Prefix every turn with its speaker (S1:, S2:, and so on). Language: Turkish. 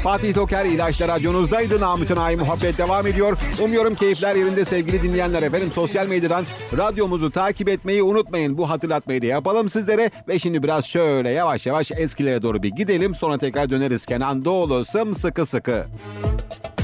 S1: Fatih Toker İlaçlar Radyonuzdaydı. Namütenayi muhabbet devam ediyor. Umuyorum keyifler yerinde sevgili dinleyenler efendim. Sosyal medyadan radyomuzu takip etmeyi unutmayın. Bu hatırlatmayı da yapalım sizlere. Ve şimdi biraz şöyle yavaş yavaş eskilere doğru bir gidelim. Sonra tekrar döneriz. Kenan Doğulu sımsıkı sıkı.